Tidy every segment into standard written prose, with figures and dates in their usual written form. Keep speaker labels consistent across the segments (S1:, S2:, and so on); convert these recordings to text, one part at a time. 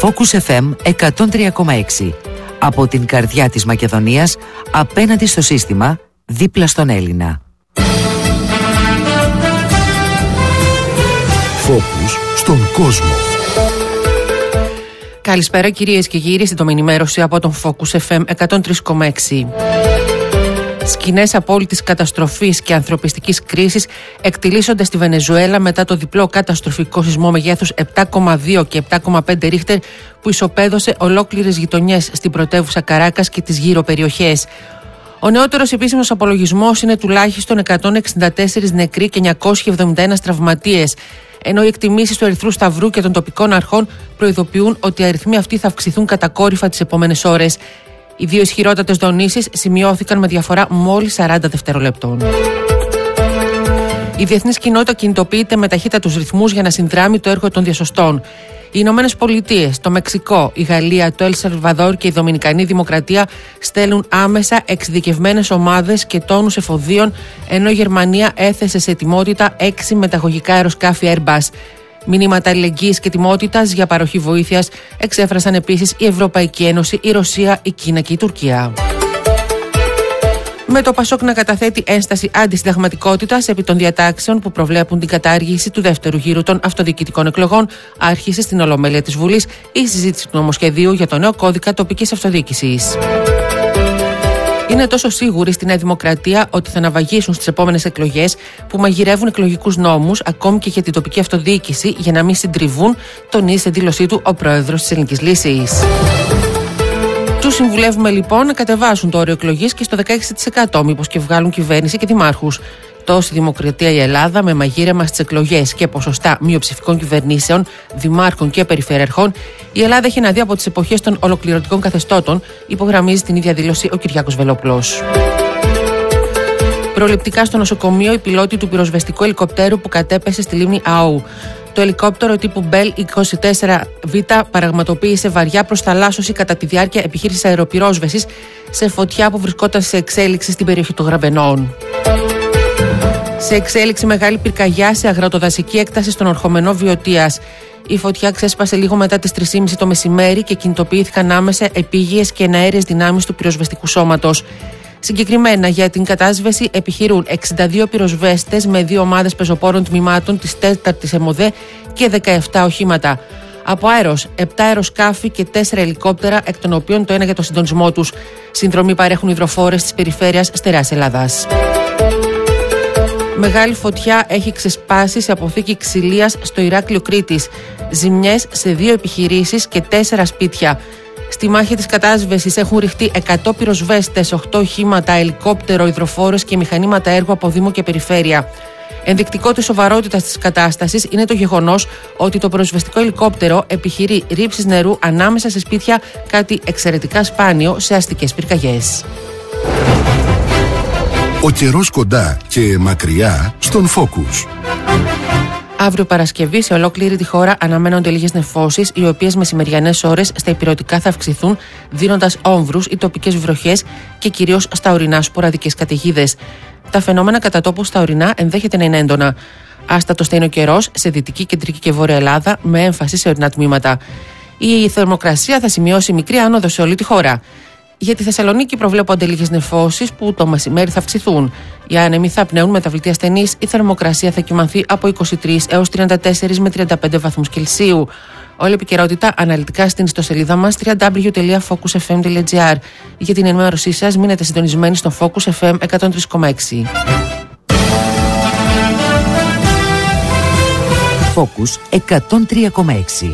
S1: Focus FM 103,6. Από την καρδιά της Μακεδονίας, απέναντι στο σύστημα, δίπλα στον Έλληνα.
S2: Focus στον κόσμο.
S3: Καλησπέρα κυρίες και κύριοι, στην ενημέρωση από τον Focus FM 103,6. Σκηνές απόλυτης καταστροφής και ανθρωπιστικής κρίσης εκτιλήσονται στη Βενεζουέλα μετά το διπλό καταστροφικό σεισμό μεγέθους 7,2 και 7,5 ρίχτερ που ισοπαίδωσε ολόκληρες γειτονιές στην πρωτεύουσα Καράκας και τις γύρω περιοχές. Ο νεότερος επίσημος απολογισμός είναι τουλάχιστον 164 νεκροί και 971 τραυματίες, ενώ οι εκτιμήσεις του Ερυθρού Σταυρού και των τοπικών αρχών προειδοποιούν ότι οι αριθμοί αυτοί θα αυξηθούν κατακόρυφα τις επόμενες ώρες. Οι δύο ισχυρότατες δονήσεις σημειώθηκαν με διαφορά μόλις 40 δευτερολέπτων. Η διεθνής κοινότητα κινητοποιείται με ταχύτατους ρυθμούς για να συνδράμει το έργο των διασωστών. Οι Ηνωμένες Πολιτείες, το Μεξικό, η Γαλλία, το Ελ Σαλβαδόρ και η Δομινικανή Δημοκρατία στέλνουν άμεσα εξειδικευμένες ομάδες και τόνους εφοδίων, ενώ η Γερμανία έθεσε σε ετοιμότητα 6 μεταγωγικά αεροσκάφη Airbus. Μηνύματα αλληλεγγύης και ετοιμότητας για παροχή βοήθειας εξέφρασαν επίσης η Ευρωπαϊκή Ένωση, η Ρωσία, η Κίνα και η Τουρκία. Με το Πασόκ να καταθέτει ένσταση αντισυνταγματικότητας επί των διατάξεων που προβλέπουν την κατάργηση του δεύτερου γύρου των αυτοδιοικητικών εκλογών, άρχισε στην Ολομέλεια της Βουλής η συζήτηση του νομοσχεδίου για το νέο κώδικα τοπικής αυτοδιοίκησης. Είναι τόσο σίγουροι στη Νέα Δημοκρατία ότι θα ναυαγίσουν στις επόμενες εκλογές που μαγειρεύουν εκλογικούς νόμους, ακόμη και για την τοπική αυτοδιοίκηση, για να μην συντριβούν, τονίζει σε δήλωσή του ο πρόεδρος της Ελληνικής Λύσης. Τους συμβουλεύουμε λοιπόν να κατεβάσουν το όριο εκλογής και στο 16%, μήπως και βγάλουν κυβέρνηση και δημάρχους. Τόση δημοκρατία η Ελλάδα, με μαγείρεμα στις εκλογές και ποσοστά μειοψηφικών κυβερνήσεων, δημάρχων και περιφερειαρχών, η Ελλάδα έχει να δει από τις εποχές των ολοκληρωτικών καθεστώτων, υπογραμμίζει την ίδια δήλωση ο Κυριάκος Βελόπουλος. Προληπτικά στο νοσοκομείο, η πιλότη του πυροσβεστικού ελικοπτέρου που κατέπεσε στη λίμνη Αού. Το ελικόπτερο τύπου Bell 24Β πραγματοποίησε βαριά προσθαλάσσωση κατά τη διάρκεια επιχείρησης αεροπυρόσβεσης σε φωτιά που βρισκόταν σε εξέλιξη στην περιοχή των Γραβενών. Σε εξέλιξη μεγάλη πυρκαγιά σε αγροτοδασική έκταση στον ορχομενό Βιωτίας. Η φωτιά ξέσπασε λίγο μετά τις 3:30 το μεσημέρι και κινητοποιήθηκαν άμεσα επίγειες και εναέριες δυνάμεις του πυροσβεστικού σώματος. Συγκεκριμένα για την κατάσβεση επιχειρούν 62 πυροσβέστες με 2 ομάδες πεζοπόρων τμήματων της 4ης ΕΜΟΔΕ και 17 οχήματα. Από αέρος, 7 αεροσκάφη και 4 ελικόπτερα, εκ των οποίων το ένα για το συντονισμό τους. Συνδρομή παρέχουν υδροφόρες της περιφέρειας Στερεάς Ελλάδας. Μεγάλη φωτιά έχει ξεσπάσει σε αποθήκη ξυλίας στο Ηράκλειο Κρήτης. Ζημιές σε 2 επιχειρήσεις και 4 σπίτια. Στη μάχη της κατάσβεσης έχουν ρηχτεί 100 πυροσβέστες, 8 οχήματα, ελικόπτερο, υδροφόρες και μηχανήματα έργου από Δήμο και Περιφέρεια. Ενδεικτικό της σοβαρότητας της κατάστασης είναι το γεγονός ότι το πυροσβεστικό ελικόπτερο επιχειρεί ρήψεις νερού ανάμεσα σε σπίτια, κάτι εξαιρετικά σπάνιο σε αστικές πυρκαγιές.
S2: Ο καιρός κοντά και μακριά στον Focus.
S3: Αύριο Παρασκευή σε ολόκληρη τη χώρα αναμένονται λίγες νεφώσεις, οι οποίες μεσημεριανές ώρες στα ηπειρωτικά θα αυξηθούν, δίνοντας όμβρους ή τοπικές βροχές και κυρίως στα ορεινά σποραδικές καταιγίδες. Τα φαινόμενα κατά τόπου στα ορεινά ενδέχεται να είναι έντονα. Άστατος θα είναι ο καιρός σε δυτική, κεντρική και βόρεια Ελλάδα, με έμφαση σε ορεινά τμήματα. Η θερμοκρασία θα σημειώσει μικρή άνοδο σε όλη τη χώρα. Για τη Θεσσαλονίκη προβλέπονται λίγες νεφώσεις που το μεσημέρι θα αυξηθούν. Οι άνεμοι θα πνέουν μεταβλητή ασθενής, η θερμοκρασία θα κυμανθεί από 23 έως 34 με 35 βαθμούς Κελσίου. Όλη επικαιρότητα αναλυτικά στην ιστοσελίδα μας www.focusfm.gr. Για την ενημέρωσή σας μείνετε συντονισμένοι στο Focus FM 103,6.
S1: Focus 103,6.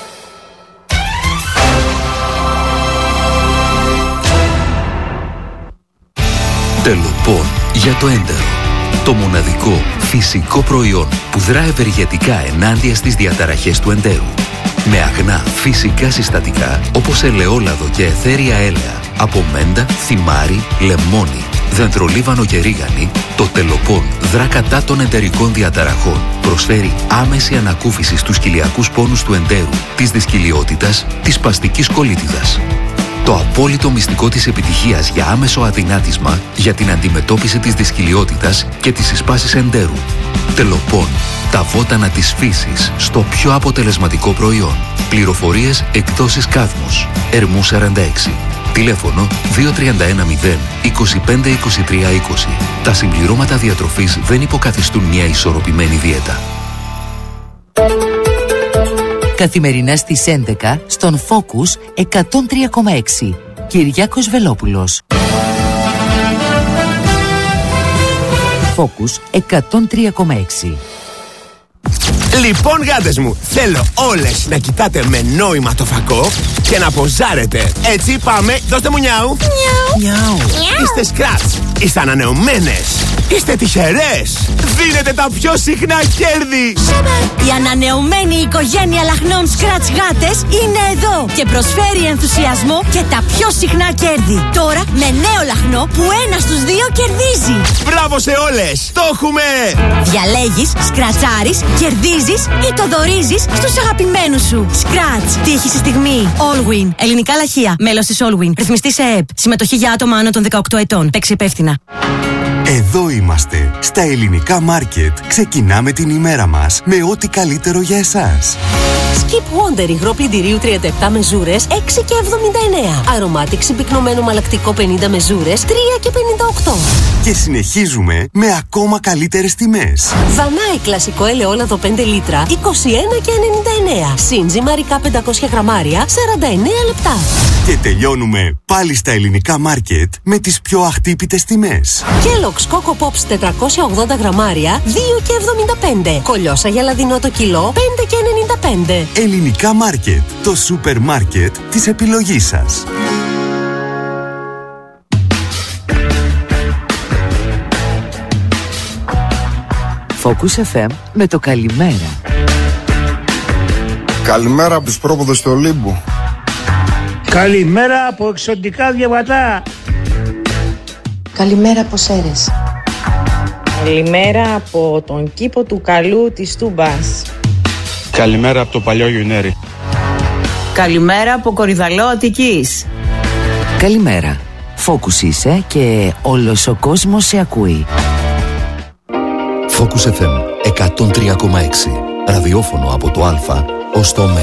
S4: Τελοπών για το έντερο. Το μοναδικό φυσικό προϊόν που δρά ευεργετικά ενάντια στις διαταραχές του εντέρου. Με αγνά φυσικά συστατικά όπως ελαιόλαδο και αιθέρια έλαια, από μέντα, θυμάρι, λεμόνι, δεντρολίβανο και ρίγανη, το Τελοπών δρά κατά των εντερικών διαταραχών. Προσφέρει άμεση ανακούφιση στους κοιλιακούς πόνους του εντέρου, της δυσκυλιότητας, της σπαστικής κολίτιδας. Το απόλυτο μυστικό της επιτυχίας για άμεσο αδυνάτισμα για την αντιμετώπιση της δυσκυλιότητας και της συσπάσης εντέρου. Τελοπών, τα βότανα της φύσης στο πιο αποτελεσματικό προϊόν. Πληροφορίες εκπτώσεις Κάδμος. Ερμού 46. Τηλέφωνο 2310 25 23 20. Τα συμπληρώματα διατροφής δεν υποκαθιστούν μια ισορροπημένη δίαιτα.
S1: Καθημερινά στις 11 στον Focus 103,6. Κυριάκος Βελόπουλος. Focus 103,6.
S5: Λοιπόν, γάτες μου, θέλω όλες να κοιτάτε με νόημα το φακό και να ποζάρετε. Έτσι, πάμε, δώστε μου νιάου. Νιάου. Είστε σκράτς, είστε ανανεωμένες, είστε τυχερές. Δίνετε τα πιο συχνά κέρδη.
S6: Η ανανεωμένη οικογένεια λαχνών σκράτς γάτες είναι εδώ και προσφέρει ενθουσιασμό και τα πιο συχνά κέρδη. Τώρα με νέο λαχνό που 1 στους 2 κερδίζει.
S5: Μπράβο σε όλες, το έχουμε.
S6: Διαλέγεις, σκρατσάρεις, κερδίζεις ή το δωρίζεις στους αγαπημένους σου. Σκράτς, τύχη στη στιγμή. Allwin, ελληνικά λαχεία, μέλος της Allwin, ρυθμιστή σε ΕΕΠ. Συμμετοχή για άτομα άνω των 18 ετών. Παίξει υπεύθυνα.
S7: Εδώ είμαστε, στα ελληνικά μάρκετ. Ξεκινάμε την ημέρα μας με ό,τι καλύτερο για εσάς.
S8: Skip Wonder υγρό πλυντηρίου 37 μεζούρες 6,79. Αρωμάτιξ συμπυκνωμένο μαλακτικό 50 μεζούρες 3,58.
S7: Και συνεχίζουμε με ακόμα καλύτερες τιμές.
S8: Δανάη κλασικό ελαιόλαδο 5 λίτρα 21,99. Σύντζι μαρικά 500 γραμμάρια 49 λεπτά.
S7: Και τελειώνουμε πάλι στα ελληνικά μάρκετ με τις πιο αχτύπητες τιμές.
S8: Kellogg's Coco Pops 480 γραμμάρια 2,75. Κολιόσα για λαδινό το κιλό 5,95.
S7: Ελληνικά μάρκετ, το σούπερ μάρκετ της επιλογής σας.
S1: Focus FM με το καλημέρα.
S9: Καλημέρα από τους πρόποδες του Ολύμπου.
S10: Καλημέρα από εξωτικά διαβατά.
S11: Καλημέρα από Σέρες.
S12: Καλημέρα από τον κήπο του Καλού της Τούμπας.
S13: Καλημέρα από το παλιό Γιουνέρι.
S14: Καλημέρα από Κορυδαλό Αττικής.
S1: Καλημέρα. Focus είσαι και όλος ο κόσμος σε ακούει.
S4: Focus FM 103,6. Ραδιόφωνο από το Α ως το Ω.